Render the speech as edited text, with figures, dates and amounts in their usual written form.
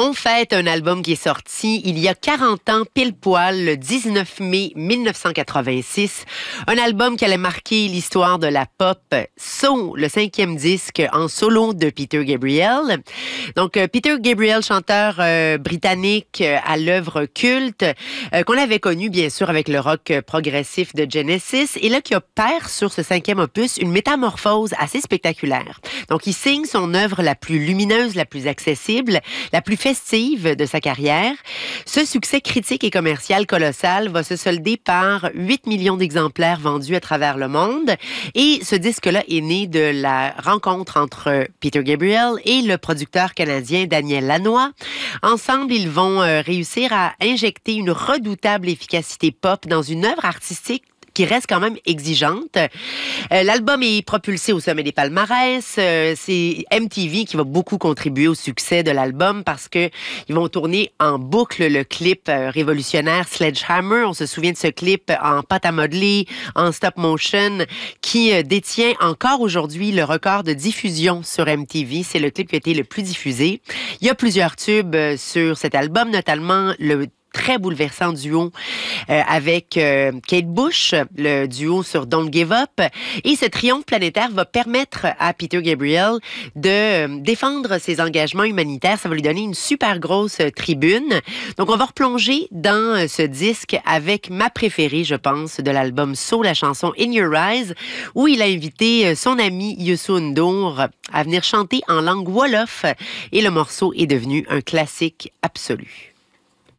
On fête un album qui est sorti il y a 40 ans, pile poil, le 19 mai 1986. Un album qui allait marquer l'histoire de la pop, So, le 5e disque en solo de Peter Gabriel. Donc, Peter Gabriel, chanteur britannique à l'œuvre culte, qu'on avait connu, bien sûr, avec le rock progressif de Genesis, et là, qui opère sur ce 5e opus une métamorphose assez spectaculaire. Donc, il signe son œuvre la plus lumineuse, la plus accessible, la plus festive de sa carrière. Ce succès critique et commercial colossal va se solder par 8 millions d'exemplaires vendus à travers le monde. Et ce disque-là est né de la rencontre entre Peter Gabriel et le producteur canadien Daniel Lanois. Ensemble, ils vont réussir à injecter une redoutable efficacité pop dans une œuvre artistique qui reste quand même exigeante. L'album est propulsé au sommet des palmarès. C'est MTV qui va beaucoup contribuer au succès de l'album parce que ils vont tourner en boucle le clip révolutionnaire Sledgehammer. On se souvient de ce clip en pâte à modeler, en stop motion, qui détient encore aujourd'hui le record de diffusion sur MTV. C'est le clip qui a été le plus diffusé. Il y a plusieurs tubes sur cet album, notamment le très bouleversant duo avec Kate Bush, le duo sur Don't Give Up. Et ce triomphe planétaire va permettre à Peter Gabriel de défendre ses engagements humanitaires. Ça va lui donner une super grosse tribune. Donc, on va replonger dans ce disque avec ma préférée, je pense, de l'album So, la chanson In Your Eyes, où il a invité son ami Youssou N'Dour à venir chanter en langue wolof. Et le morceau est devenu un classique absolu.